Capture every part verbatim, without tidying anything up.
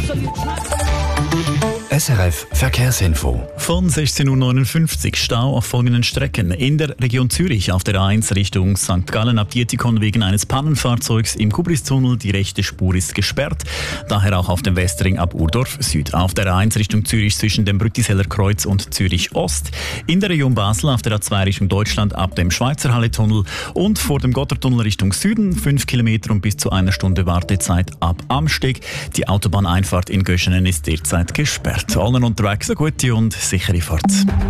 S R F Verkehrsinfo. Von sechzehn Uhr neunundfünfzig Stau auf folgenden Strecken. In der Region Zürich auf der A eins Richtung Sankt Gallen ab Dietikon wegen eines Pannenfahrzeugs im Kubristunnel. Die rechte Spur ist gesperrt. Daher auch auf dem Westring ab Urdorf Süd. Auf der A eins Richtung Zürich zwischen dem Brüttiseller Kreuz und Zürich Ost. In der Region Basel auf der A zwei Richtung Deutschland ab dem Schweizer Halle-Tunnel. Und vor dem Gotthardtunnel Richtung Süden fünf Kilometer und bis zu einer Stunde Wartezeit ab Amsteg. Die Autobahneinfahrt in Göschenen ist derzeit gesperrt. Allen unterwegs eine gute und sichere Fahrt.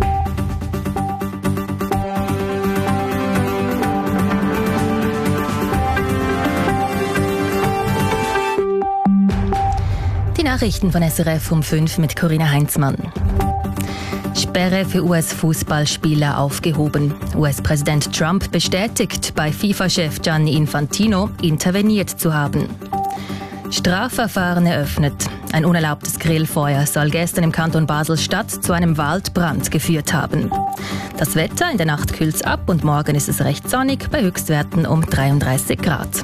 Die Nachrichten von S R F um fünf mit Corinna Heinzmann. Sperre für U S-Fußballspieler aufgehoben. U S-Präsident Trump bestätigt, bei FIFA-Chef Gianni Infantino interveniert zu haben. Strafverfahren eröffnet. Ein unerlaubtes Grillfeuer soll gestern im Kanton Basel-Stadt zu einem Waldbrand geführt haben. Das Wetter: in der Nacht kühlt es ab und morgen ist es recht sonnig, bei Höchstwerten um dreiunddreißig Grad.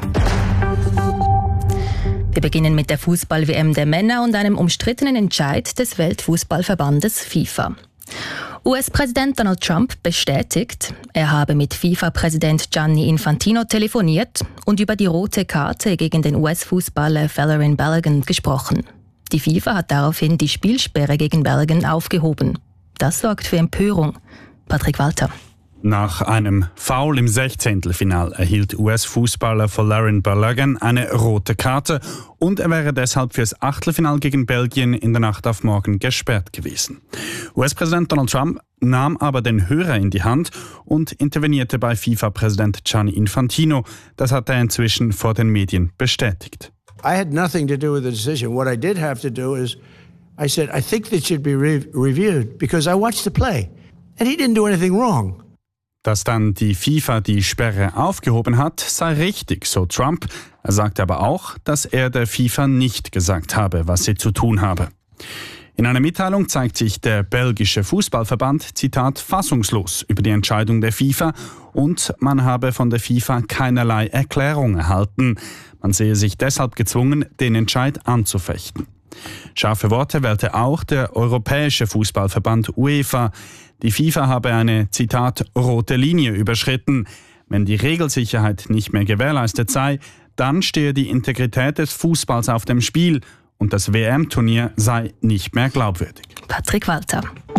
Wir beginnen mit der Fußball-W M der Männer und einem umstrittenen Entscheid des Weltfußballverbandes FIFA. U S-Präsident Donald Trump bestätigt, er habe mit FIFA-Präsident Gianni Infantino telefoniert und über die rote Karte gegen den U S-Fußballer Folarin Balogun gesprochen. Die FIFA hat daraufhin die Spielsperre gegen Balogun aufgehoben. Das sorgt für Empörung. Patrick Walter. Nach einem Foul im Sechzehntelfinal erhielt U S-Fußballer Folarin Balogun eine rote Karte und er wäre deshalb fürs Achtelfinal gegen Belgien in der Nacht auf morgen gesperrt gewesen. U S-Präsident Donald Trump nahm aber den Hörer in die Hand und intervenierte bei FIFA-Präsident Gianni Infantino. Das hat er inzwischen vor den Medien bestätigt. I had nothing to do with the decision. What I did have to do is, I said, I think that should be re- reviewed because I watched the play and he didn't do anything wrong. Dass dann die FIFA die Sperre aufgehoben hat, sei richtig, so Trump. Er sagte aber auch, dass er der FIFA nicht gesagt habe, was sie zu tun habe. In einer Mitteilung zeigt sich der belgische Fußballverband, Zitat, fassungslos über die Entscheidung der FIFA und man habe von der FIFA keinerlei Erklärung erhalten. Man sehe sich deshalb gezwungen, den Entscheid anzufechten. Scharfe Worte wählte auch der Europäische Fußballverband UEFA. Die FIFA habe eine, Zitat, rote Linie überschritten. Wenn die Regelsicherheit nicht mehr gewährleistet sei, dann stehe die Integrität des Fußballs auf dem Spiel und das W M-Turnier sei nicht mehr glaubwürdig. Patrick Walter.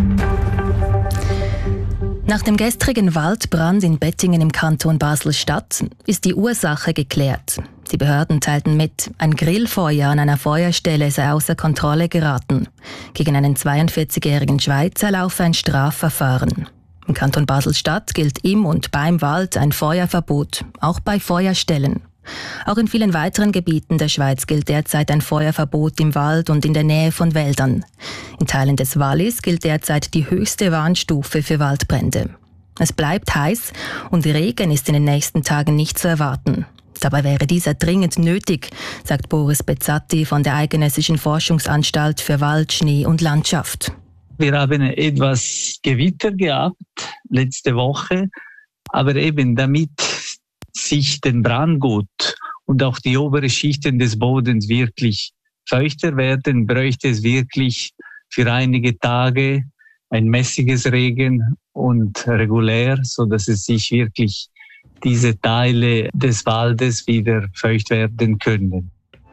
Nach dem gestrigen Waldbrand in Bettingen im Kanton Basel-Stadt ist die Ursache geklärt. Die Behörden teilten mit, ein Grillfeuer an einer Feuerstelle sei außer Kontrolle geraten. Gegen einen zweiundvierzigjährigen Schweizer laufe ein Strafverfahren. Im Kanton Basel-Stadt gilt im und beim Wald ein Feuerverbot, auch bei Feuerstellen. Auch in vielen weiteren Gebieten der Schweiz gilt derzeit ein Feuerverbot im Wald und in der Nähe von Wäldern. In Teilen des Wallis gilt derzeit die höchste Warnstufe für Waldbrände. Es bleibt heiß und Regen ist in den nächsten Tagen nicht zu erwarten. Dabei wäre dieser dringend nötig, sagt Boris Bezzatti von der Eidgenössischen Forschungsanstalt für Wald, Schnee und Landschaft. Wir haben etwas Gewitter gehabt letzte Woche, aber eben damit sich den Brandgut und auch die oberen Schichten des Bodens wirklich feuchter werden, bräuchte es wirklich für einige Tage ein mäßiges Regen und regulär, so dass es sich wirklich diese Teile des Waldes wieder feucht werden können.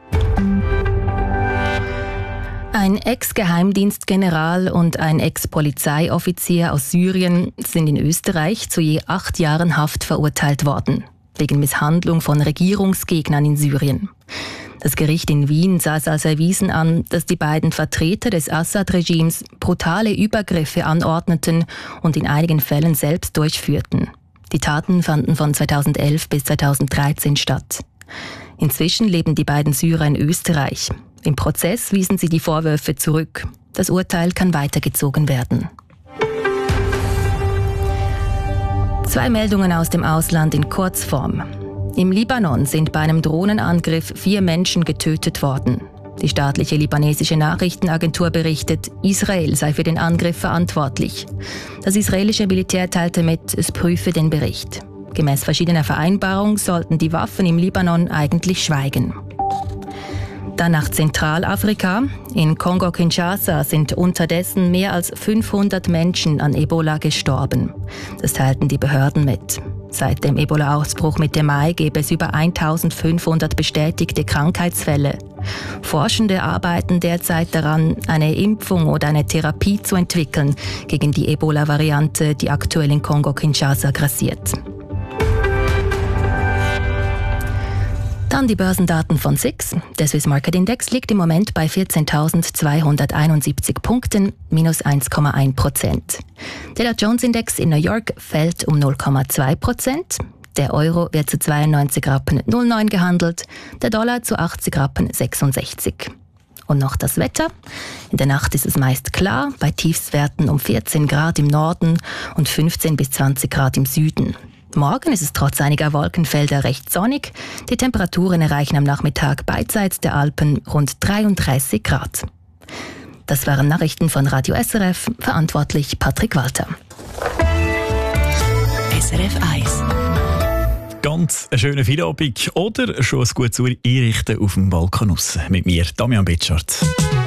Ein Ex-Geheimdienstgeneral und ein Ex-Polizeioffizier aus Syrien sind in Österreich zu je acht Jahren Haft verurteilt worden, wegen Misshandlung von Regierungsgegnern in Syrien. Das Gericht in Wien sah es als erwiesen an, dass die beiden Vertreter des Assad-Regimes brutale Übergriffe anordneten und in einigen Fällen selbst durchführten. Die Taten fanden von zweitausendelf bis zweitausenddreizehn statt. Inzwischen leben die beiden Syrer in Österreich. Im Prozess wiesen sie die Vorwürfe zurück. Das Urteil kann weitergezogen werden. Zwei Meldungen aus dem Ausland in Kurzform. Im Libanon sind bei einem Drohnenangriff vier Menschen getötet worden. Die staatliche libanesische Nachrichtenagentur berichtet, Israel sei für den Angriff verantwortlich. Das israelische Militär teilte mit, es prüfe den Bericht. Gemäß verschiedener Vereinbarungen sollten die Waffen im Libanon eigentlich schweigen. Dann nach Zentralafrika. In Kongo-Kinshasa sind unterdessen mehr als fünfhundert Menschen an Ebola gestorben. Das teilten die Behörden mit. Seit dem Ebola-Ausbruch Mitte Mai gäbe es über eintausendfünfhundert bestätigte Krankheitsfälle. Forschende arbeiten derzeit daran, eine Impfung oder eine Therapie zu entwickeln gegen die Ebola-Variante, die aktuell in Kongo-Kinshasa grassiert. Dann die Börsendaten von S I X. Der Swiss Market Index liegt im Moment bei vierzehntausendzweihunderteinundsiebzig Punkten, minus eins Komma eins Prozent. Der Dow Jones Index in New York fällt um null Komma zwei Prozent. Der Euro wird zu zweiundneunzig Rappen null neun gehandelt, der Dollar zu achtzig Rappen sechsundsechzig. Und noch das Wetter. In der Nacht ist es meist klar, bei Tiefstwerten um vierzehn Grad im Norden und fünfzehn bis zwanzig Grad im Süden. Morgen ist es trotz einiger Wolkenfelder recht sonnig. Die Temperaturen erreichen am Nachmittag beidseits der Alpen rund dreiunddreißig Grad. Das waren Nachrichten von Radio S R F, verantwortlich Patrick Walter. S R F eins. Ganz einen schönen Feierabend oder schon ein gutes Einrichten auf dem Balkon raus. Mit mir, Damian Betschart.